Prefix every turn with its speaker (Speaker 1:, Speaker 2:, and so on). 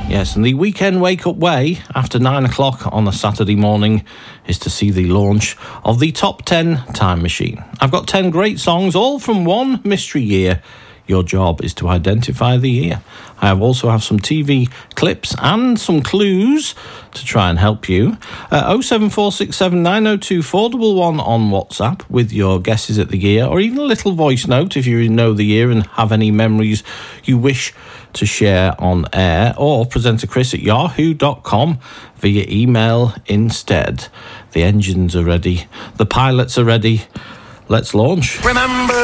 Speaker 1: Yes, and the weekend wake-up way after 9 o'clock on a Saturday morning is to see the launch of the Top 10 Time Machine. I've got 10 great songs, all from one mystery year. Your job is to identify the year. I also have some TV clips and some clues to try and help you. 07467 902 411 on WhatsApp with your guesses at the year, or even a little voice note if you know the year and have any memories you wish to share on air, or presenter Chris at yahoo.com via email instead. The engines are ready. The pilots are ready. Let's launch.
Speaker 2: Remember